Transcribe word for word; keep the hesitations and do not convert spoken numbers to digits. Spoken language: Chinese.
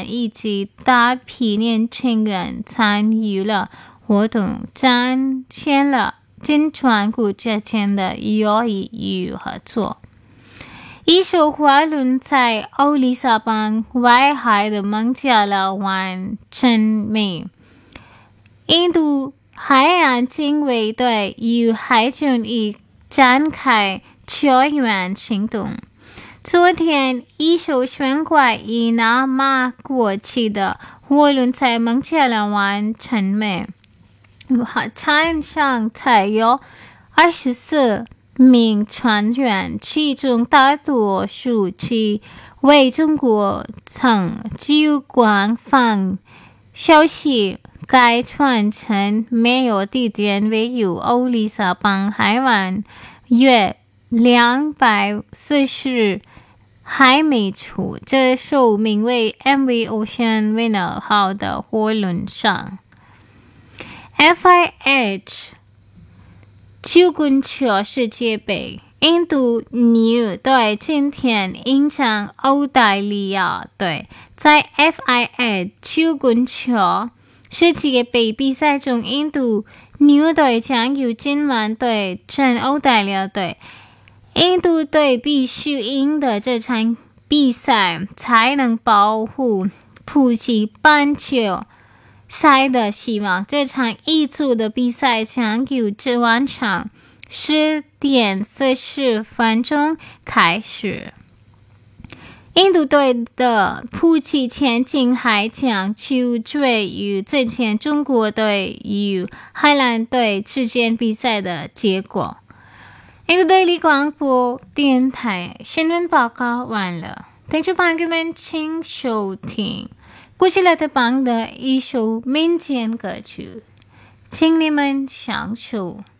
员以及大批年轻人参与了活动，展现了金砖国家间的友谊与合作。艺术活动在欧里萨邦外海的孟加拉湾成美，印度海岸警卫队与海军已展开救援行动。昨天，一艘悬挂以南马国旗的货轮在孟加拉湾沉没，船上载有二十四名船员，其中大多数是为中国曾据官方消息，该船程没有地点位于欧里萨邦海湾约两百四十海米处。这艘名为 M V Ocean Winner 号的货轮上 F I H 球棍球世界杯，印度女队今天迎战澳大利亚队。在 F I H 球棍球世界杯比赛中，印度女队将由今晚对阵澳大利亚队。印度队必须赢得这场比赛，才能保护普及棒球赛的希望。这场一组的比赛将由晚上十点四十分钟开始。印度队的普及前景还将取决于之前中国队与荷兰队之间比赛的结果。印度德里广播电台新闻报告完了，听众朋友们请收听古吉拉特邦的一首民间歌曲，请你们享受。